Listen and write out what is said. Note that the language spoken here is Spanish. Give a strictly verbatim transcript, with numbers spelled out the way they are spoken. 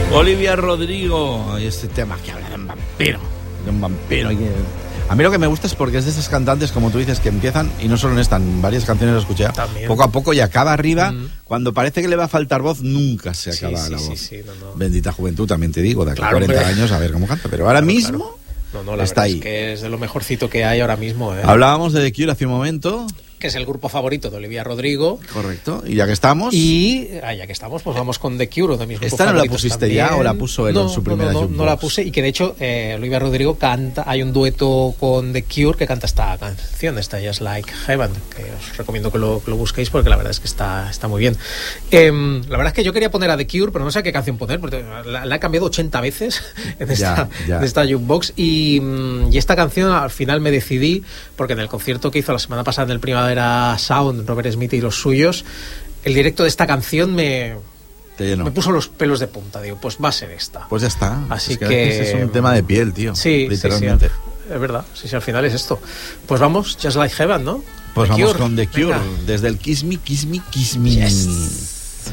Olivia Rodrigo, y este tema que habla de un vampiro, de un vampiro. Que... A mí lo que me gusta es porque es de esas cantantes, como tú dices, que empiezan, y no solo en esta, en varias canciones lo escuché, También. poco a poco y acaba arriba, mm. cuando parece que le va a faltar voz, nunca se acaba sí, sí, la sí, voz. Sí, sí, no, no. Bendita juventud, también te digo, de aquí a claro, cuarenta hombre. años a ver cómo canta, pero ahora claro, mismo claro. No, no, la está verdad ahí. Es que es de lo mejorcito que hay ahora mismo. ¿eh? Hablábamos de The Cure hace un momento. Que es el grupo favorito de Olivia Rodrigo. Correcto, y ya que estamos... Y ah, ya que estamos, pues vamos con The Cure, de mis grupos ¿Esta no la favoritos pusiste también. ya o la puso él no, en su primera no, no, jukebox? no la puse, y que de hecho eh, Olivia Rodrigo canta, hay un dueto con The Cure que canta esta canción, esta Just Like Heaven, que os recomiendo que lo, que lo busquéis porque la verdad es que está, está muy bien. Eh, la verdad es que yo quería poner a The Cure, pero no sé qué canción poner, porque la, la he cambiado ochenta veces en esta, ya, ya. en esta jukebox, y, y esta canción al final me decidí, porque en el concierto que hizo la semana pasada en el Primavera Sound, Robert Smith y los suyos, el directo de esta canción me, me puso los pelos de punta. Digo, pues va a ser esta. Pues ya está. Así es que, que es un tema de piel, tío. Sí, literalmente. Sí, sí, es verdad. Sí, sí, al final es esto. Pues vamos, Just Like Heaven, ¿no? Pues The vamos Cure. con The Cure. Venga. Desde el Kiss Me, Kiss Me, Kiss Me. Yes.